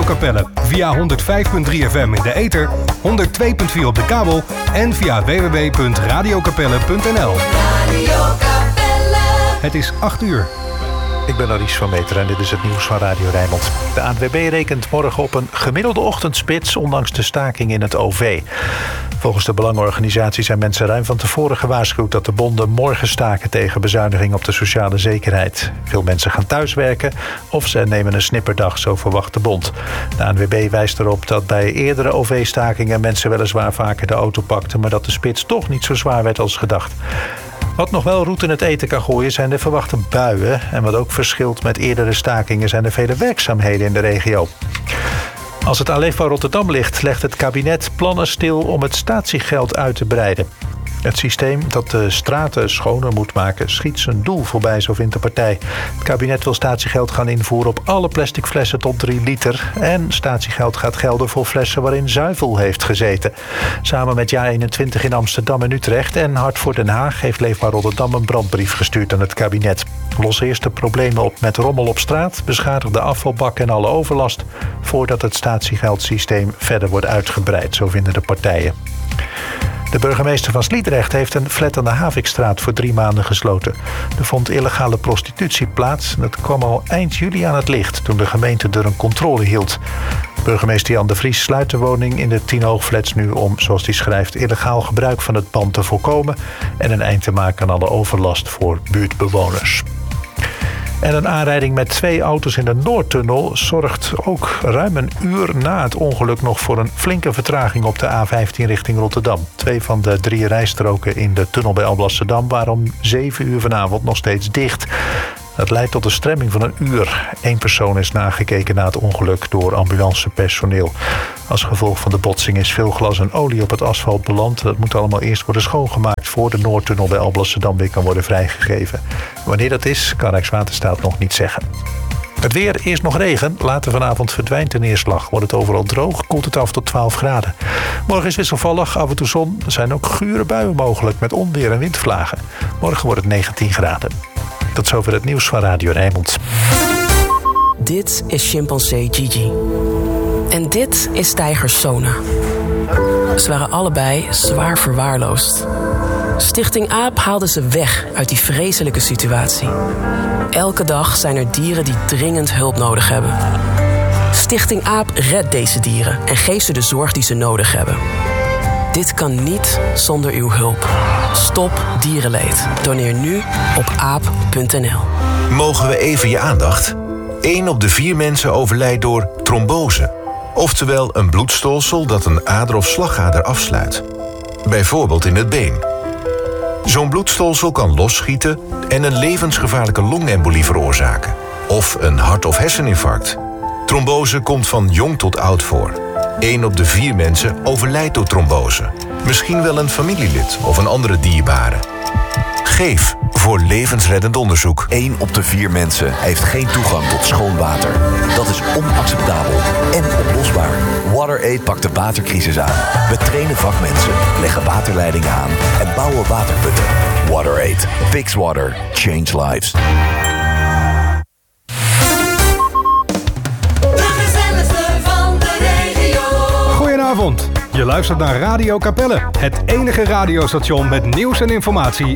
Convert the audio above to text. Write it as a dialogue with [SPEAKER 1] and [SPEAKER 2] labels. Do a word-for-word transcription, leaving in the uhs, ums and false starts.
[SPEAKER 1] Capelle via honderd vijf komma drie F M in de ether, honderd twee komma vier op de kabel en via w w w punt radio capelle punt n l. Radio Capelle. Het is acht uur.
[SPEAKER 2] Ik ben Aries van Meteren en dit is het nieuws van Radio Rijnmond. De A N W B rekent morgen op een gemiddelde ochtendspits, ondanks de staking in het O V. Volgens de belangenorganisatie zijn mensen ruim van tevoren gewaarschuwd dat de bonden morgen staken tegen bezuiniging op de sociale zekerheid. Veel mensen gaan thuiswerken of ze nemen een snipperdag, zo verwacht de bond. De A N W B wijst erop dat bij eerdere O V-stakingen mensen weliswaar vaker de auto pakten, maar dat de spits toch niet zo zwaar werd als gedacht. Wat nog wel roet in het eten kan gooien zijn de verwachte buien. En wat ook verschilt met eerdere stakingen zijn er vele werkzaamheden in de regio. Als het aan Leefbouw Rotterdam ligt, legt het kabinet plannen stil om het statiegeld uit te breiden. Het systeem dat de straten schoner moet maken schiet zijn doel voorbij, zo vindt de partij. Het kabinet wil statiegeld gaan invoeren op alle plastic flessen tot drie liter. En statiegeld gaat gelden voor flessen waarin zuivel heeft gezeten. Samen met Ja eenentwintig in Amsterdam en Utrecht en Hart voor Den Haag heeft Leefbaar Rotterdam een brandbrief gestuurd aan het kabinet. Los eerst de problemen op met rommel op straat, beschadigde afvalbak en alle overlast, voordat het statiegeldsysteem verder wordt uitgebreid, zo vinden de partijen. De burgemeester van Sliedrecht heeft een flat aan de Havikstraat voor drie maanden gesloten. Er vond illegale prostitutie plaats. Dat kwam al eind juli aan het licht toen de gemeente er een controle hield. Burgemeester Jan de Vries sluit de woning in de tien hoogflats nu om, zoals hij schrijft, illegaal gebruik van het pand te voorkomen en een eind te maken aan alle overlast voor buurtbewoners. En een aanrijding met twee auto's in de Noordtunnel zorgt ook ruim een uur na het ongeluk nog voor een flinke vertraging op de A vijftien richting Rotterdam. Twee van de drie rijstroken in de tunnel bij Alblasserdam waren om zeven uur vanavond nog steeds dicht. Dat leidt tot een stremming van een uur. Eén persoon is nagekeken na het ongeluk door ambulancepersoneel. Als gevolg van de botsing is veel glas en olie op het asfalt beland. Dat moet allemaal eerst worden schoongemaakt voor de Noordtunnel bij Alblasserdam weer kan worden vrijgegeven. Wanneer dat is, kan Rijkswaterstaat nog niet zeggen. Het weer, eerst nog regen, later vanavond verdwijnt de neerslag. Wordt het overal droog, koelt het af tot twaalf graden. Morgen is wisselvallig, af en toe zon. Er zijn ook gure buien mogelijk met onweer en windvlagen. Morgen wordt het negentien graden. Tot zover het nieuws van Radio Rijnmond.
[SPEAKER 3] Dit is chimpansee Gigi. En dit is tijger Sona. Ze waren allebei zwaar verwaarloosd. Stichting AAP haalde ze weg uit die vreselijke situatie. Elke dag zijn er dieren die dringend hulp nodig hebben. Stichting AAP redt deze dieren en geeft ze de zorg die ze nodig hebben. Dit kan niet zonder uw hulp. Stop dierenleed. Doneer nu op aap punt n l.
[SPEAKER 4] Mogen we even je aandacht? Eén op de vier mensen overlijdt door trombose. Oftewel een bloedstolsel dat een ader of slagader afsluit. Bijvoorbeeld in het been. Zo'n bloedstolsel kan losschieten en een levensgevaarlijke longembolie veroorzaken. Of een hart- of herseninfarct. Trombose komt van jong tot oud voor. Eén op de vier mensen overlijdt door trombose. Misschien wel een familielid of een andere dierbare. Geef voor levensreddend onderzoek.
[SPEAKER 5] Eén op de vier mensen heeft geen toegang tot schoon water. Dat is onacceptabel en oplosbaar. WaterAid pakt de watercrisis aan. We trainen vakmensen, leggen waterleidingen aan en bouwen waterputten. WaterAid. Fix water. Change lives.
[SPEAKER 1] Goedenavond. Je luistert naar Radio Capelle, het enige radiostation met nieuws en informatie